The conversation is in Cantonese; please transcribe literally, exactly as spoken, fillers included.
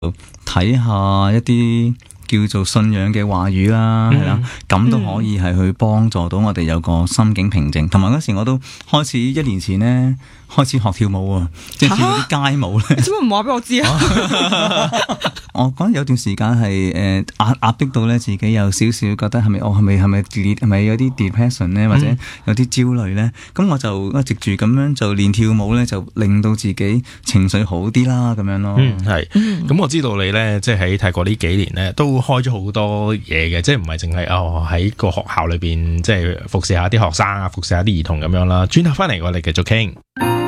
睇下一啲叫做信仰嘅話語啦，係啦、嗯，咁都可以係去幫助到我哋有個心境平靜。同埋嗰時我都開始一年前咧開始學跳舞啊，即係跳嗰啲街舞咧。 你做乜唔話俾我知啊？ 我覺得有段時間係誒壓壓迫到咧自己有少少覺得係咪哦係咪係咪係咪有啲 depression 咧，或者有啲焦慮咧？咁、嗯、我就一直住咁樣就練跳舞咧，就令到自己情緒好啲啦，咁樣咯。 嗯，係。咁我知道你咧，即係喺泰國呢幾年咧，都開咗好多嘢嘅，即係唔係淨係哦喺個學校裏邊即係服侍下啲學生啊，服侍下啲兒童咁樣啦。轉頭翻嚟我哋繼續傾。